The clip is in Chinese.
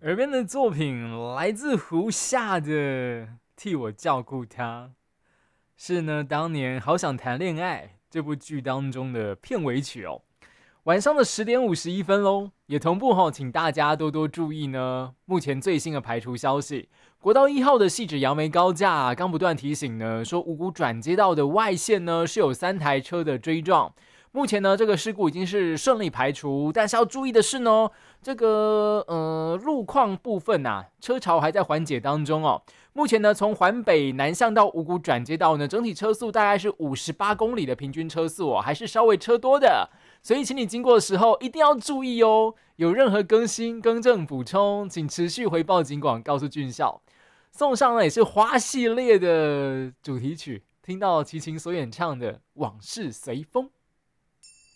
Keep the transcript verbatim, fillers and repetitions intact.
耳边的作品来自胡夏的《替我照顾她》，是呢当年《好想谈恋爱》这部剧当中的片尾曲哦。晚上的十点五十一分喽，也同步哈、哦，请大家多多注意呢。目前最新的排除消息，国道一号的汐止杨梅高架刚不断提醒呢，说五股转接道的外线呢是有三台车的追撞。目前呢，这个事故已经是顺利排除，但是要注意的是呢，这个呃路况部分啊，车潮还在缓解当中哦。目前呢，从环北南向到五股转接道呢，整体车速大概是五十八公里的平均车速哦，还是稍微车多的。所以，请你经过的时候一定要注意哦。有任何更新、更正、补充，请持续回报警广，告诉俊孝。送上了也是花系列的主题曲，听到齐秦所演唱的《往事随风》。